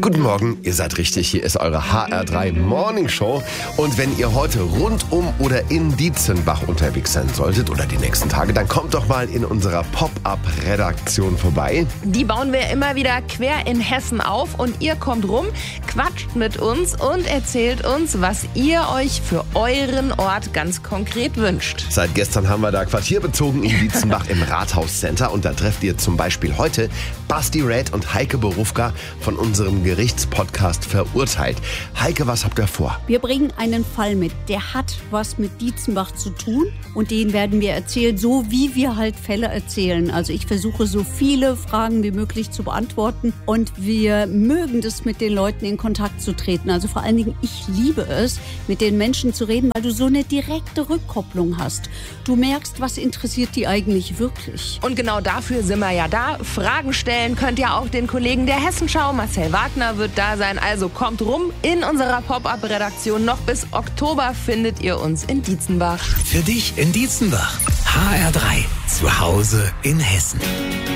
Guten Morgen, ihr seid richtig, hier ist eure HR3 Morning Show. Und wenn ihr heute rundum oder in Dietzenbach unterwegs sein solltet oder die nächsten Tage, dann kommt doch mal in unserer Pop-Up-Redaktion vorbei. Die bauen wir immer wieder quer in Hessen auf und ihr kommt rum, quatscht mit uns und erzählt uns, was ihr euch für euren Ort ganz konkret wünscht. Seit gestern haben wir da Quartier bezogen in Dietzenbach im Rathauscenter und da trefft ihr zum Beispiel heute Basti Räth und Heike Borufka von unserem Gerichtspodcast Verurteilt. Heike, was habt ihr vor? Wir bringen einen Fall mit, der hat was mit Dietzenbach zu tun und den werden wir erzählen, so wie wir halt Fälle erzählen. Also ich versuche so viele Fragen wie möglich zu beantworten und wir mögen das, mit den Leuten in Kontakt zu treten. Also vor allen Dingen, ich liebe es, mit den Menschen zu reden, weil du so eine direkte Rückkopplung hast. Du merkst, was interessiert die eigentlich wirklich. Und genau dafür sind wir ja da. Fragen stellen könnt ihr auch den Kollegen der Hessenschau. Marcel Wagner wird da sein. Also kommt rum in unserer Pop-Up-Redaktion. Noch bis Oktober findet ihr uns in Dietzenbach. Für dich in Dietzenbach. HR3. Zu Hause in Hessen.